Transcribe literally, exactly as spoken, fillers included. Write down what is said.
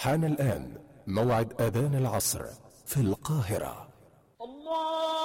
حان الآن موعد أذان العصر في القاهرة. الله